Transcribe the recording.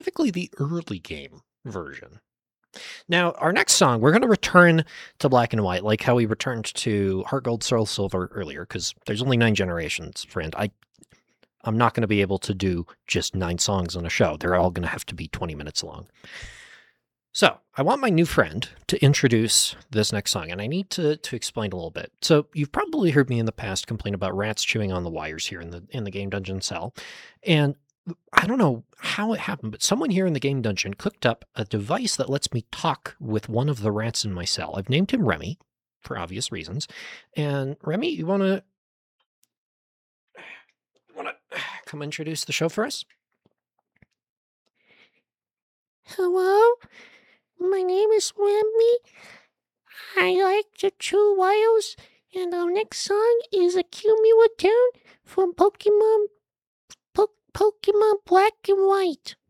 specifically the early game version. Now, our next song, we're going to return to Black and White, like how we returned to Heart Gold, Soul Silver earlier, because there's only 9 generations, friend. I'm not going to be able to do just 9 songs on a show. They're all going to have to be 20 minutes long. So, I want my new friend to introduce this next song, and I need to explain a little bit. So, you've probably heard me in the past complain about rats chewing on the wires here in the game dungeon cell, and I don't know how it happened, but someone here in the game dungeon cooked up a device that lets me talk with one of the rats in my cell. I've named him Remy for obvious reasons. And Remy, you want to come introduce the show for us? Hello, my name is Remy. I like to chew wires, and our next song is a Cumula tune from Pokemon Black and White.